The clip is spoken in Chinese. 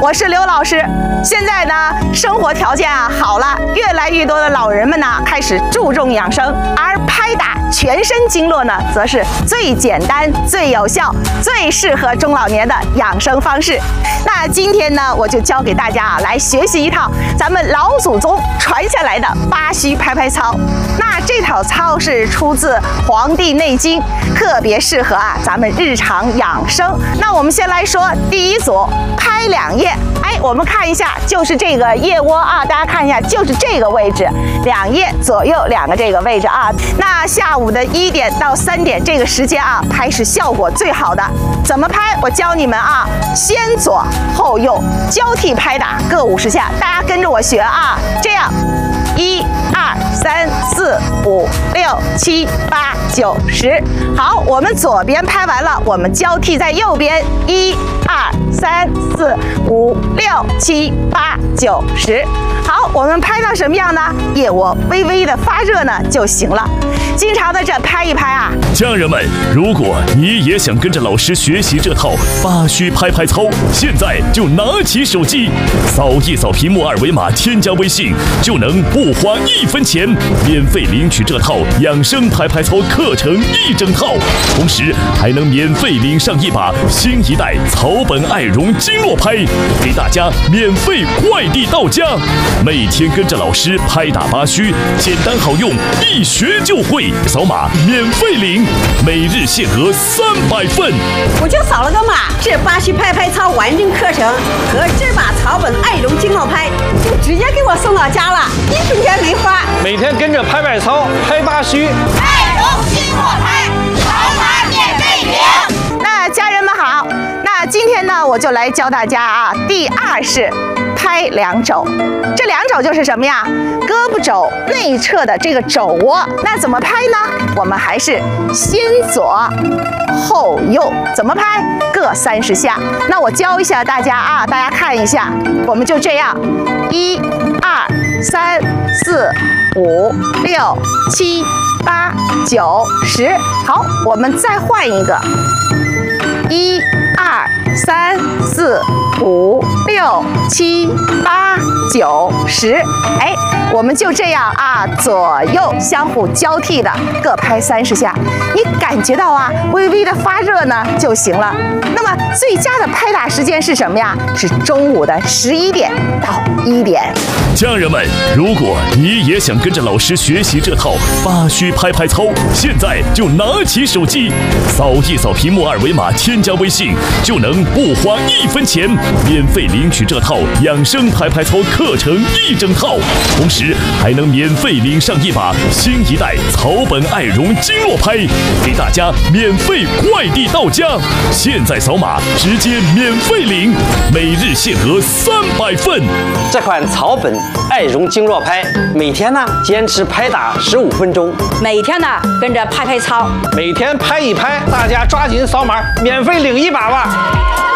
我是刘老师。现在呢，生活条件好了，越来越多的老人们呢开始注重养生，而拍打全身经络呢，则是最简单、最有效、最适合中老年的养生方式。那今天呢，我就教给大家来学习一套咱们老祖宗传下来的八虚拍拍操。那这套操是出自《黄帝内经》，特别适合咱们日常养生。那我们先来说第一组，拍两腋。我们看一下，就是这个腋窝大家看一下，就是这个位置，两腋左右两个这个位置那下午的1点到3点这个时间拍是效果最好的。怎么拍？我教你们先左后右交替拍打各50下，大家跟着我学这样，1、2、3、4、5、6、7、8、9、10。好，我们左边拍完了，我们交替在右边，1、2、3、4、5、6、7、8、9、10。好，我们拍到什么样呢？腋窝微微的发热呢就行了。经常的这拍一拍家人们，如果你也想跟着老师学习这套八虚拍拍操，现在就拿起手机，扫一扫屏幕2维码，添加微信，就能不花1分钱免费领取这套养生拍拍操课程1整套，同时还能免费领上一把新一代草本爱绒经络拍，给大家免费快递到家。每天跟着老师拍打八虚，简单好用，一学就会，扫码免费领，每日限额300份。 我就扫了个码，这八虚拍拍操完整课程和这把草本爱绒经络拍就直接给我送到家了，1分钱没花。 每天跟着拍拍操，拍八虚， 爱绒经络拍，扫码免费领。 那家人们好，那今天呢，我就来教大家第2式拍两肘。这两肘就是什么呀？胳膊肘内侧的这个肘窝。那怎么拍呢？我们还是先左后右，怎么拍？各30下。那我教一下大家大家看一下，我们就这样，1、2、3、4、5、6、7、8、9、10。好，我们再换一个，1、2、3、4、5、6、7、8、9、10。我们就这样左右相互交替的各拍30下，你感觉到微微的发热呢就行了。那么最佳的拍打时间是什么呀？是中午的11点到1点。 家人们，如果你也想跟着老师学习这套八虚拍拍操，现在就拿起手机，扫一扫屏幕2维码，添加微信，就能不花1分钱免费领取这套养生拍拍操课程1整套，同时还能免费领上一把新一代草本爱绒经络拍，给大家免费快递到家。现在扫码直接免费领，每日限额300份。 这款草本爱绒经络拍，每天呢坚持拍打15分钟， 每天呢跟着拍拍操， 每天拍一拍，大家抓紧扫码，免费领一把吧。